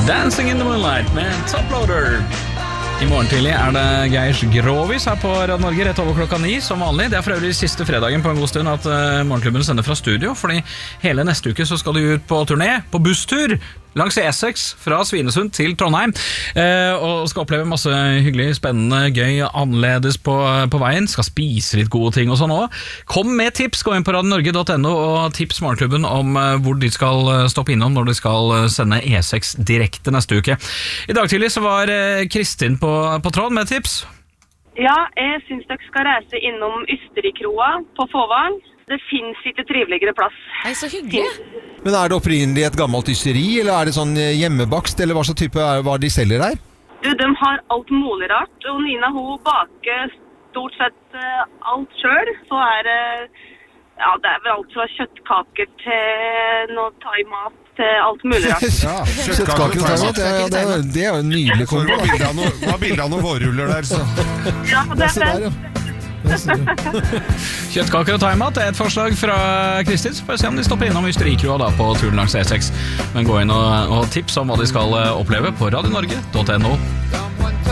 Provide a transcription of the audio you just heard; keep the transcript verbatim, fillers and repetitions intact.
Dancing in the Moonlight med Toploader. I morgen tidlig er det Geirs Grovis her på Radio Norge rett over klokka ni som vanlig. Det er for øvrig siste fredagen på en god stund at uh, Morgenklubben sender fra studio, fordi hele neste uke så skal de ut på turné, på busstur langs E seks fra Svinesund til Trondheim, uh, og skal oppleve masse hyggelig, spennende, gøy, annerledes på, på veien. Skal spise litt gode ting og sånn også. Kom med tips, gå inn på radio norge punktum no og tips Morgenklubben om uh, hvor de skal stoppe innom når de skal uh, sende E seks direkte neste uke. I dag tidlig så var uh, Kristin på, på tråd med tips. Ja, jeg synes dere skal reise innom Ysterikroa på Fåvang. Det finnes ikke triveligere plass. Nei, så hyggelig. Men er det opprinnelig et gammelt ysteri, eller er det sånn hjemmebakst, eller hva så type er, hva de selger der? Du, de har alt mulig rart, og Nina hun baker stort sett uh, alt selv. Så er det, uh, ja, det er vel alt fra kjøttkaker til noe thai-mat til alt mulig rart. Ja, kjøttkaker og thai-mat, ja, ja, det, er, det er jo en nydelig kombo. Det var bildet av noen vårruller der, så. Ja, det er det. Kjøttkaker og thai-mat er et forslag fra Kristin. Får se om de stopper innom Ysterikroa da på turen langs E seks. Men gå inn og, og tips om hva de skal oppleve på radio norge punktum no.